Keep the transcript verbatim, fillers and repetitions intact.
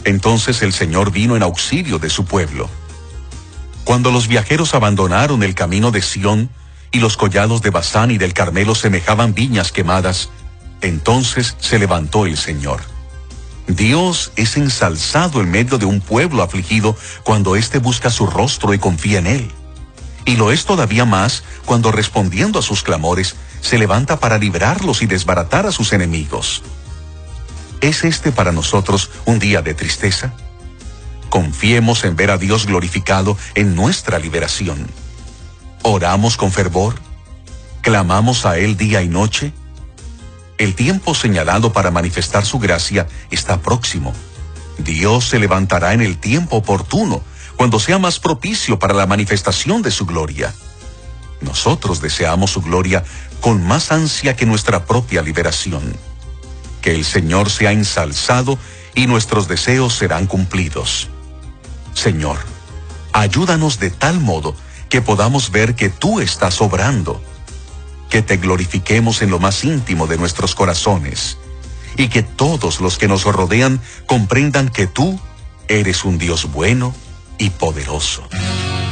Entonces el Señor vino en auxilio de su pueblo. Cuando los viajeros abandonaron el camino de Sión, y los collados de Basán y del Carmelo semejaban viñas quemadas, entonces se levantó el Señor. Dios es ensalzado en medio de un pueblo afligido cuando éste busca su rostro y confía en Él. Y lo es todavía más cuando, respondiendo a sus clamores, se levanta para librarlos y desbaratar a sus enemigos. ¿Es este para nosotros un día de tristeza? Confiemos en ver a Dios glorificado en nuestra liberación. ¿Oramos con fervor? ¿Clamamos a Él día y noche? El tiempo señalado para manifestar su gracia está próximo. Dios se levantará en el tiempo oportuno, cuando sea más propicio para la manifestación de su gloria. Nosotros deseamos su gloria con más ansia que nuestra propia liberación. Que el Señor sea ensalzado y nuestros deseos serán cumplidos. Señor, ayúdanos de tal modo que podamos ver que tú estás obrando, que te glorifiquemos en lo más íntimo de nuestros corazones, y que todos los que nos rodean comprendan que tú eres un Dios bueno y poderoso.